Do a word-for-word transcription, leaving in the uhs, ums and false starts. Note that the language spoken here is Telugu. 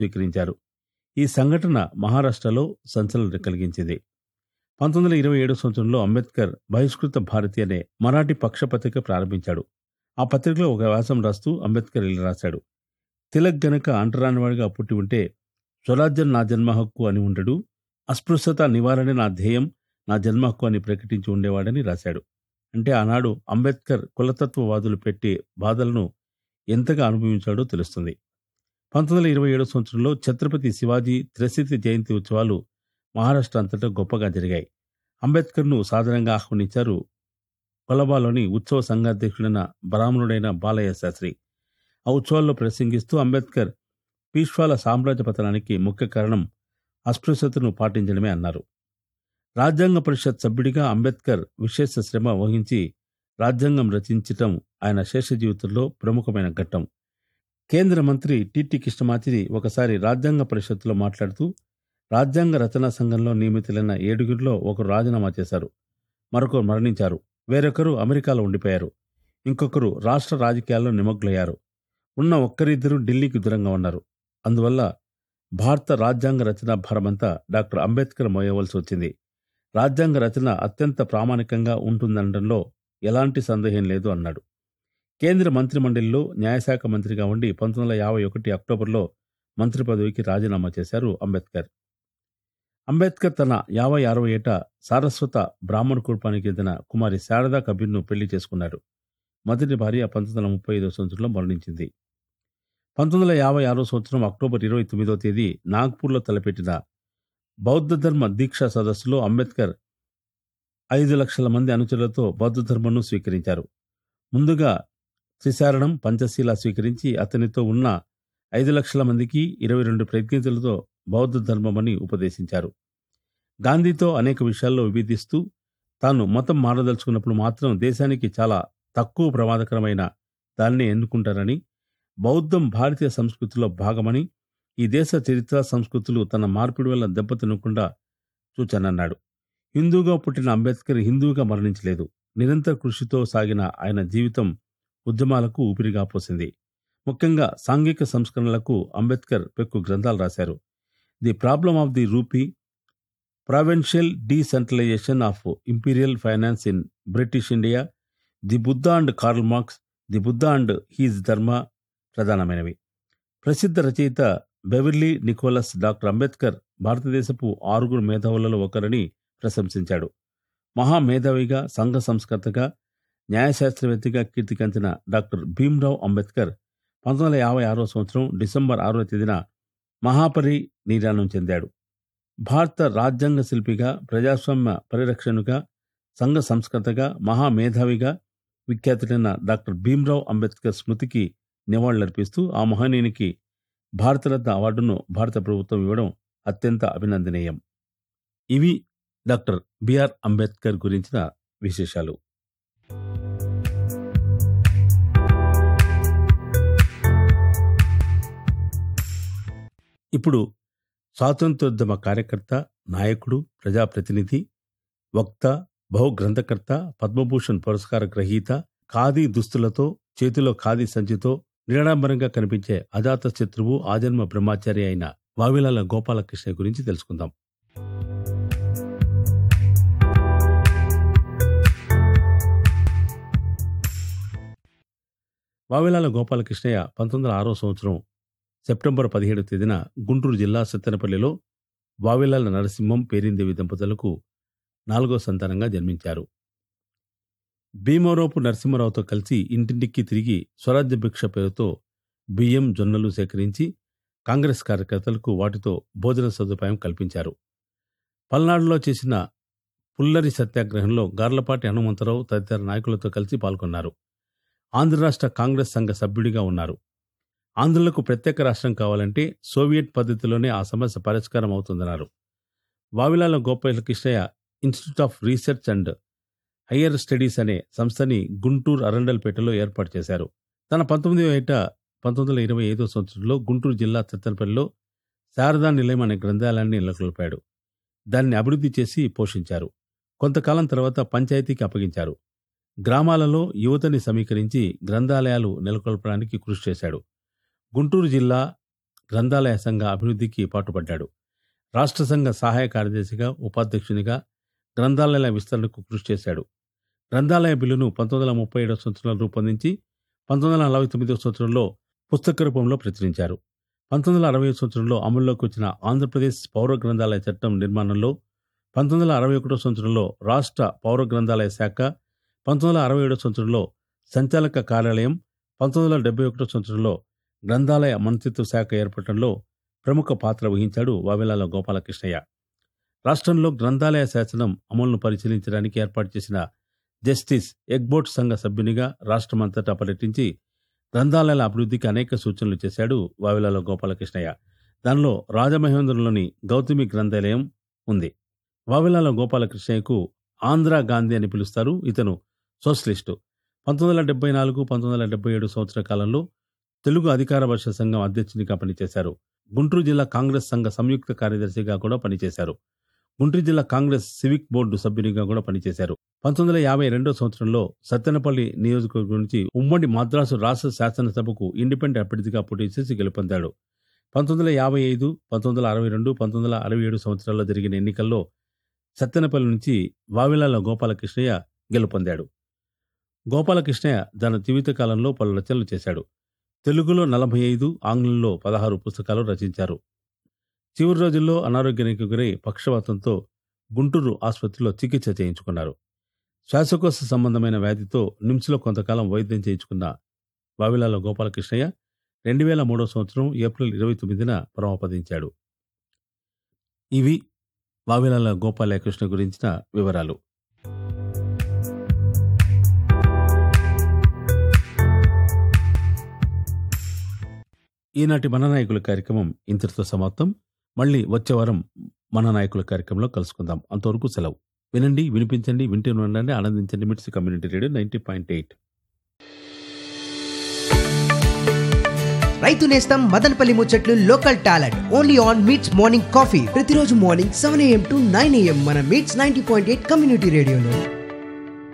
స్వీకరించారు. ఈ సంఘటన మహారాష్ట్రలో సంచలనం కలిగించింది. పంతొమ్మిది వందల ఇరవై ఏడు సంవత్సరంలో అంబేద్కర్ బహిష్కృత భారతి అనే మరాఠీ పక్షపత్రిక ప్రారంభించాడు. ఆ పత్రికలో ఒక వ్యాసం రాస్తూ అంబేద్కర్ ఇలా రాశాడు: తిలక్ గనక అంటరానివాడిగా పుట్టి ఉంటే స్వరాజ్యం నా జన్మ హక్కు అని ఉండడు, అస్పృశ్యత నివారణ నా ధ్యేయం, నా జన్మ హక్కు అని ప్రకటించి ఉండేవాడని రాశాడు. అంటే ఆనాడు అంబేద్కర్ కులతత్వవాదులు పెట్టే బాధలను ఎంతగా అనుభవించాడో తెలుస్తుంది. పంతొమ్మిది వందల ఇరవై ఏడు సంవత్సరంలో ఛత్రపతి శివాజీ త్రిశతి జయంతి ఉత్సవాలు మహారాష్ట్ర అంతటా గొప్పగా జరిగాయి. అంబేద్కర్ను సాధారణంగా ఆహ్వానించారు కొలబాలోని ఉత్సవ సంఘాధ్యక్షుడైన బ్రాహ్మణుడైన బాలయ్య శాస్త్రి. ఆ ఉత్సవాల్లో ప్రసంగిస్తూ అంబేద్కర్ పీష్వాల సామ్రాజ్య పతనానికి ముఖ్య కారణం అస్పృశ్యతను పాటించడమే అన్నారు. రాజ్యాంగ పరిషత్ సభ్యుడిగా అంబేద్కర్ విశేష శ్రమ వహించి రాజ్యాంగం రచించటం ఆయన శేష జీవితంలో ప్రముఖమైన ఘట్టం. కేంద్ర మంత్రి టిటి కృష్ణమాచారి ఒకసారి రాజ్యాంగ పరిషత్తులో మాట్లాడుతూ, రాజ్యాంగ రచనా సంఘంలో నియమితులైన ఏడుగురిలో ఒకరు రాజీనామా చేశారు, మరొకరు మరణించారు, వేరొకరు అమెరికాలో ఉండిపోయారు, ఇంకొకరు రాష్ట్ర రాజకీయాల్లో నిమగ్నయ్యారు. ఉన్న ఒక్కరిద్దరు ఢిల్లీకి దూరంగా ఉన్నారు. అందువల్ల భారత రాజ్యాంగ రచనా భారమంతా డాక్టర్ అంబేద్కర్ మోయవలసి వచ్చింది. రాజ్యాంగ రచన అత్యంత ప్రామాణికంగా ఉంటుందనడంలో ఎలాంటి సందేహం లేదు అన్నాడు. కేంద్ర మంత్రిమండలిలో న్యాయశాఖ మంత్రిగా ఉండి పంతొమ్మిది వందల యాభై ఒకటి అక్టోబర్లో మంత్రి పదవికి రాజీనామా చేశారు అంబేద్కర్. అంబేద్కర్ తన యాభై ఆరవ ఏట సారస్వత బ్రాహ్మణ కుటుంబానికి చెందిన కుమారి శారదా కబీర్ను పెళ్లి చేసుకున్నాడు. మొదటి భార్య పంతొమ్మిది వందల ముప్పై ఐదో సంవత్సరంలో మరణించింది. పంతొమ్మిది వందల యాభై ఆరో సంవత్సరం అక్టోబర్ ఇరవై తొమ్మిదో తేదీ నాగ్పూర్లో తలపెట్టిన బౌద్ధ ధర్మ దీక్షా సదస్సులో అంబేద్కర్ ఐదు లక్షల మంది అనుచరులతో బౌద్ధ ధర్మంను స్వీకరించారు. ముందుగా త్రిశారణం పంచశీల స్వీకరించి అతనితో ఉన్న ఐదు లక్షల మందికి ఇరవై రెండు ప్రజ్ఞితులతో బౌద్ధ ధర్మమని ఉపదేశించారు. గాంధీతో అనేక విషయాల్లో విభేదిస్తూ తాను మతం మారదలుచుకున్నప్పుడు మాత్రం దేశానికి చాలా తక్కువ ప్రమాదకరమైన దాన్ని ఎన్నుకుంటారని, బౌద్ధం భారతీయ సంస్కృతిలో భాగమని, ఈ దేశ చరిత్ర సంస్కృతులు తన మార్పిడి వల్ల దెబ్బతినకుండా చూచానన్నాడు. హిందూగా పుట్టిన అంబేద్కర్ హిందూగా మరణించలేదు. నిరంతర కృషితో సాగిన ఆయన జీవితం ఉద్యమాలకు ఊపిరిగా పోసింది. ముఖ్యంగా సాంఘిక సంస్కరణలకు అంబేద్కర్ పెక్కు గ్రంథాలు రాశారు. The problem of the rupee, provincial decentralisation of imperial finance in British India, the Buddha and Karl Marx, the Buddha and he's ధర్మ ప్రధానమైనవి. ప్రసిద్ధ రచయిత బెవర్లీ నికోలస్ డాక్టర్ అంబేద్కర్ భారతదేశపు ఆరుగురు మేధావులలో ఒకరని ప్రశంసించాడు. మహామేధావిగా, సంఘ సంస్కర్తగా, న్యాయశాస్త్రవేత్తగా కీర్తికంచిన డాక్టర్ భీమ్రావ్ అంబేద్కర్ పంతొమ్మిది వందల యాభై ఆరో సంవత్సరం డిసెంబర్ ఆరో తేదీన మహాపరి నిర్యాణం చెందాడు. భారత రాజ్యాంగ శిల్పిగా, ప్రజాస్వామ్య పరిరక్షణగా, సంఘ సంస్కర్తగా, మహామేధావిగా విఖ్యాతుడైన డాక్టర్ భీమ్రావ్ అంబేద్కర్ స్మృతికి నివాళులర్పిస్తూ ఆ మహనీయునికి భారతరత్న అవార్డును భారత ప్రభుత్వం ఇవ్వడం అత్యంత అభినందనీయం. ఇవి డాక్టర్ బిఆర్ అంబేద్కర్ గురించిన విశేషాలు. ఇప్పుడు స్వాతంత్ర్యోద్యమ కార్యకర్త, నాయకుడు, ప్రజాప్రతినిధి, వక్త, బహుగ్రంథకర్త, పద్మభూషణ్ పురస్కార గ్రహీత, ఖాదీ దుస్తులతో, చేతిలో ఖాదీ సంచితో నిరాడంబరంగా కనిపించే అజాత శత్రువు, ఆజన్మ బ్రహ్మచారి అయిన వావిలాల గోపాలకృష్ణ గురించి తెలుసుకుందాం. వావిలాల గోపాలకృష్ణయ్య పంతొమ్మిది వందల ఆరో సంవత్సరం సెప్టెంబర్ పదిహేడు తేదీన గుంటూరు జిల్లా సత్తెనపల్లిలో వావిలాల నరసింహం, పేరిందేవి దంపతులకు నాలుగో సంతానంగా జన్మించారు. భీమవరపు నరసింహరావుతో కలిసి ఇంటింటికి తిరిగి స్వరాజ్య భిక్ష పేరుతో బియ్యం, జొన్నలు సేకరించి కాంగ్రెస్ కార్యకర్తలకు వాటితో భోజన సదుపాయం కల్పించారు. పల్నాడులో చేసిన పుల్లరి సత్యాగ్రహంలో గార్లపాటి హనుమంతరావు తదితర నాయకులతో కలిసి పాల్గొన్నారు. ఆంధ్ర రాష్ట్ర కాంగ్రెస్ సంఘ సభ్యుడిగా ఉన్నారు. ఆంధ్రులకు ప్రత్యేక రాష్ట్రం కావాలంటే సోవియట్ పద్ధతిలోనే ఆ సమస్య పరిష్కారం అవుతుందన్నారు. Vavilala Gopalakrishnayya institute of research and higher studies అనే సంస్థని గుంటూరు అరండల్పేటలో ఏర్పాటు చేశారు. తన పంతొమ్మిదవ ఏట పంతొమ్మిది వందల ఇరవై ఐదో సంవత్సరంలో గుంటూరు జిల్లా సత్తెనపల్లిలో శారదా నిలయం అనే గ్రంథాలయాన్ని నెలకొల్పాడు. దాన్ని అభివృద్ధి చేసి పోషించారు. కొంతకాలం తర్వాత పంచాయతీకి అప్పగించారు. గ్రామాలలో యువతని సమీకరించి గ్రంథాలయాలు నెలకొల్పడానికి కృషి చేశాడు. గుంటూరు జిల్లా గ్రంథాలయ సంఘ అభివృద్ధికి పాటుపడ్డాడు. రాష్ట్ర సంఘ సహాయ కార్యదర్శిగా, ఉపాధ్యక్షునిగా గ్రంథాలయాల విస్తరణకు కృషి చేశాడు. గ్రంథాలయ బిల్లును పంతొమ్మిది వందల ముప్పై ఏడవ సంవత్సరంలో రూపొందించి పంతొమ్మిది వందల నలభై తొమ్మిదవ సంవత్సరంలో పుస్తక రూపంలో ప్రచురించారు. పంతొమ్మిది వందల అరవై సంవత్సరంలో అమల్లోకి వచ్చిన ఆంధ్రప్రదేశ్ పౌర గ్రంథాలయ చట్టం నిర్మాణంలో, పంతొమ్మిది వందల అరవై ఒకటో సంవత్సరంలో రాష్ట్ర పౌర గ్రంథాలయ శాఖ, పంతొమ్మిది వందల అరవై ఏడో సంవత్సరంలో సంచాలక కార్యాలయం, పంతొమ్మిది వందల డెబ్బై ఒకటో సంవత్సరంలో గ్రంథాలయ మంత్రిత్వ శాఖ ఏర్పడటంలో ప్రముఖ పాత్ర వహించాడు వావిలాల గోపాలకృష్ణయ్య. రాష్ట్రంలో గ్రంథాలయ శాసనం అమలును పరిశీలించడానికి ఏర్పాటు చేసిన జస్టిస్ ఎగ్బోట్ సంఘ సభ్యునిగా రాష్ట్రమంతటా పర్యటించి గ్రంథాలయాల అభివృద్ధికి అనేక సూచనలు చేశాడు వావిలాల గోపాలకృష్ణయ్య. దానిలో రాజమహేంద్రంలోని గౌతమి గ్రంథాలయం ఉంది. వావిలాల గోపాలకృష్ణయ్యకు ఆంధ్రా గాంధీ అని పిలుస్తారు. ఇతను సోషలిస్టు. పంతొమ్మిది వందల డెబ్బై నాలుగు పంతొమ్మిది వందల డెబ్బై ఏడు సంవత్సర కాలంలో తెలుగు అధికార భాష సంఘం అధ్యక్షునిగా పనిచేశారు. గుంటూరు జిల్లా కాంగ్రెస్ సంఘ సంయుక్త కార్యదర్శిగా కూడా పనిచేశారు. గుంటూరు జిల్లా కాంగ్రెస్ సివిక్ బోర్డు సభ్యునిగా కూడా పనిచేశారు. పంతొమ్మిది వందల యాభై రెండో సంవత్సరంలో సత్తెనపల్లి నియోజకవర్గం నుంచి ఉమ్మడి మద్రాసు రాష్ట్ర శాసనసభకు ఇండిపెండెంట్ అభ్యర్థిగా పోటీ చేసి గెలుపొందాడు. పంతొమ్మిది వందల యాభై ఐదు పంతొమ్మిది వందల అరవై రెండు పంతొమ్మిది వందల అరవై ఏడు సంవత్సరాల్లో జరిగిన ఎన్నికల్లో సత్తెనపల్లి నుంచి వావిలాల గోపాలకృష్ణయ్య గెలుపొందాడు. గోపాలకృష్ణయ్య తన జీవిత కాలంలో పలు రచనలు చేశాడు. తెలుగులో నలభై ఐదు, ఆంగ్లంలో పదహారు పుస్తకాలు రచించారు. చివరి రోజుల్లో అనారోగ్యానికి గురై పక్షవాతంతో గుంటూరు ఆసుపత్రిలో చికిత్స చేయించుకున్నారు. శ్వాసకోశ సంబంధమైన వ్యాధితో నిమ్స్లో కొంతకాలం వైద్యం చేయించుకున్న వావిలాల గోపాలకృష్ణయ్య రెండు వేల మూడో సంవత్సరం ఏప్రిల్ ఇరవై తొమ్మిదిన పరమపదించాడు. ఇవి వావిలాల గోపాలకృష్ణ గురించిన వివరాలు. ఈనాటి మన నాయకుల కార్యక్రమం ఇంతటితో సమాప్తం. మళ్ళీ వచ్చే వారం మన నాయకుల కార్యక్రమంలో కలుసుకుందాం. అంతవరకు సెలవు. వినండి, వినిపించండి, వింటూ ఉండండి, ఆనందించండి. మిట్స్ community radio ninety point eight. రైతు నేస్తం మదనపల్లి ముచ్చట్లు local talent only on meets morning coffee ప్రతిరోజు morning seven AM to nine AM మన meets ninety point eight community రేడియోలో.